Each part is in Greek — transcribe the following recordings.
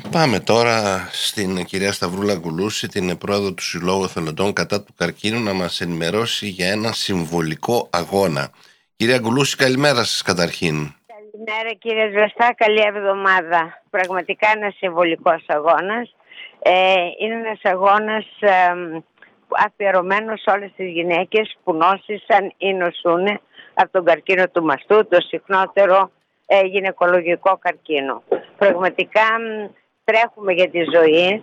Πάμε τώρα στην κυρία Σταυρούλα Γκουλούση, την πρόεδρο του Συλλόγου Εθελοντών κατά του καρκίνου, να μας ενημερώσει για ένα συμβολικό αγώνα. Κυρία Γκουλούση, καλημέρα σας καταρχήν. Καλημέρα κύριε Σβεστά, καλή εβδομάδα. Πραγματικά ένας συμβολικός αγώνας. Είναι ένας αγώνας αφιερωμένος σε όλες τις γυναίκες που νόσησαν ή νοσούν από τον καρκίνο του μαστού, το συχνότερο γυναικολογικό καρκίνο. Πραγματικά τρέχουμε για τη ζωή,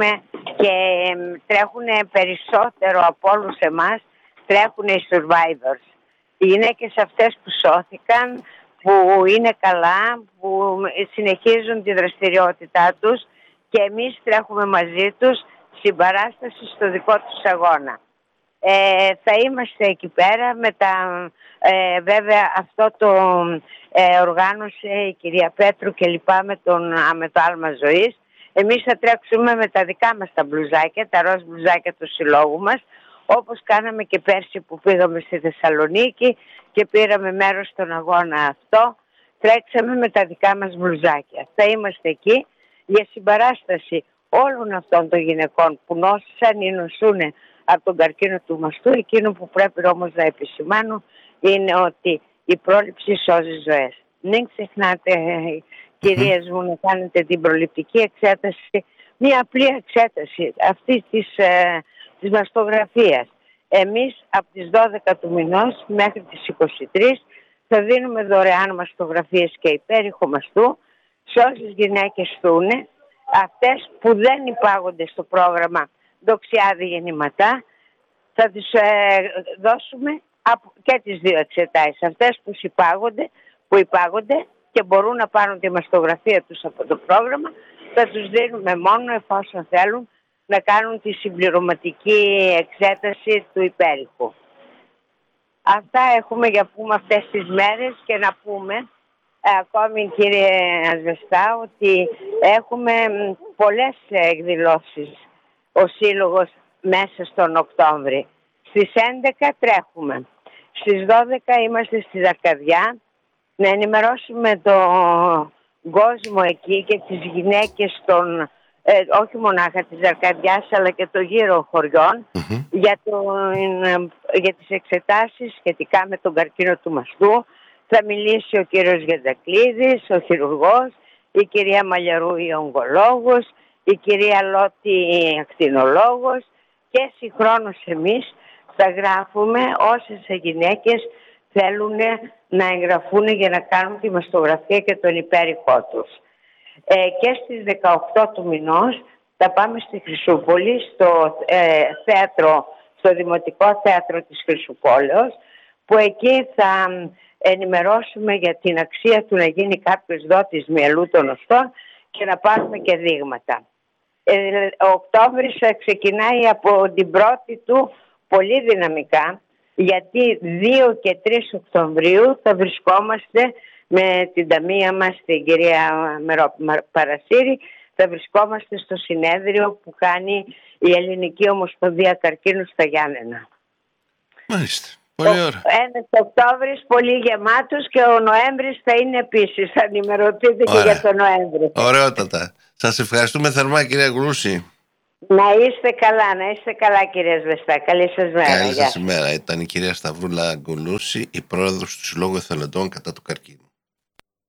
τρέχουν περισσότερο από όλους εμάς, τρέχουν οι survivors. Οι γυναίκες αυτές που σώθηκαν, που είναι καλά, που συνεχίζουν τη δραστηριότητά τους και εμείς τρέχουμε μαζί τους στην παράσταση στο δικό τους αγώνα. Θα είμαστε εκεί πέρα βέβαια αυτό το οργάνωσε η κυρία Πέτρου και λοιπά με το άλμα ζωής. Εμείς θα τρέξουμε με τα δικά μας τα μπλουζάκια, τα ροζ μπλουζάκια του συλλόγου μας, όπως κάναμε και πέρσι που πήγαμε στη Θεσσαλονίκη και πήραμε μέρος στον αγώνα αυτό. Τρέξαμε με τα δικά μας μπλουζάκια. Θα είμαστε εκεί για συμπαράσταση όλων αυτών των γυναικών που νόσησαν ή νοσούν από τον καρκίνο του μαστού. Εκείνο που πρέπει όμως να επισημάνω είναι ότι η πρόληψη σώζει ζωές. Μην ξεχνάτε, κυρίες μου, να κάνετε την προληπτική εξέταση, μια απλή εξέταση αυτή της μαστογραφίας. Εμείς από τις 12 του μηνός μέχρι τις 23 θα δίνουμε δωρεάν μαστογραφίες και υπέρηχο μαστού σε όσες γυναίκες στούνε, αυτές που δεν υπάγονται στο πρόγραμμα δοξιάδη γεννηματά. Θα τις δώσουμε και τις δύο εξετάσεις. Αυτές που υπάγονται και μπορούν να πάρουν τη μαστογραφία τους από το πρόγραμμα, θα τους δίνουμε μόνο εφόσον θέλουν να κάνουν τη συμπληρωματική εξέταση του υπέρηχου. Αυτά έχουμε για πούμε αυτές τις μέρες και να πούμε ακόμη κύριε Ασβεστά ότι έχουμε πολλές εκδηλώσεις ο Σύλλογος μέσα στον Οκτώβρη. Στις 11 τρέχουμε, στις 12 είμαστε στη Δαρκαδιά να ενημερώσουμε τον κόσμο εκεί και τις γυναίκες όχι μονάχα της Αρκαδιάς αλλά και των γύρω χωριών για τις εξετάσεις σχετικά με τον καρκίνο του μαστού. Θα μιλήσει ο κύριος Γεντακλίδης, ο χειρουργός, η κυρία Μαλιαρού η ογκολόγος, η κυρία Λότη η ακτινολόγος και συγχρόνως εμείς θα γράφουμε όσες γυναίκες θέλουν να εγγραφούν για να κάνουν τη μαστογραφία και τον υπέρηχό τους. Και στις 18 του μηνός θα πάμε στη Χρυσούπολη, στο Δημοτικό Θέατρο της Χρυσουπόλεως, που εκεί θα ενημερώσουμε για την αξία του να γίνει κάποιος δότης μυελού των οστών και να πάρουμε και δείγματα. Ο Οκτώβρης θα ξεκινάει από την πρώτη του πολύ δυναμικά, γιατί 2 και 3 Οκτωβρίου θα βρισκόμαστε με την ταμεία μας, την κυρία Παρασύρη, θα βρισκόμαστε στο συνέδριο που κάνει η Ελληνική Ομοσπονδία Καρκίνου στα Γιάννενα. Μάλιστα. Πολύ ωραία. Ένας Οκτώβρης πολύ γεμάτος και ο Νοέμβρης θα είναι επίσης. Θα ενημερωθείτε και για τον Νοέμβρη. Ωραιότατα. Σας ευχαριστούμε θερμά κυρία Γκουλούση. Να είστε καλά κύριε Σβεστά. Καλή σας μέρα. Καλή σας ημέρα. Ήταν η κυρία Σταυρούλα Γκουλούση, η πρόεδρος του Συλλόγου Εθελοντών κατά του καρκίνου.